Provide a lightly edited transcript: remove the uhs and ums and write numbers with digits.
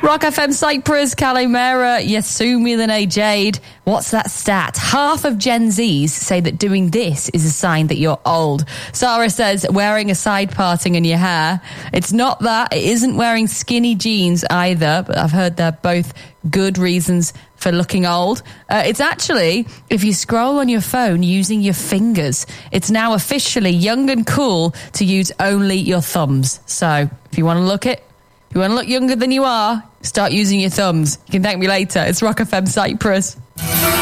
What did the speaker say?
Rock FM Cyprus, Calimera, Yasumi Lene Jade. What's that stat? Half of Gen Zs say that doing this is a sign that you're old. Sarah says wearing a side parting in your hair. It's not that. It isn't wearing skinny jeans either, but I've heard they're both good reasons for looking old. It's actually if you scroll on your phone using your fingers. It's now officially young and cool to use only your thumbs. So if you want to look younger than you are, start using your thumbs. You can thank me later. It's Rock FM Cyprus.